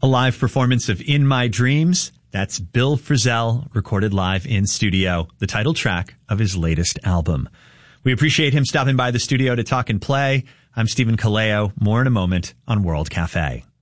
A live performance of In My Dreams. That's Bill Frisell, recorded live in studio, the title track of his latest album. We appreciate him stopping by the studio to talk and play. I'm Stephen Kaleo. More in a moment on World Cafe.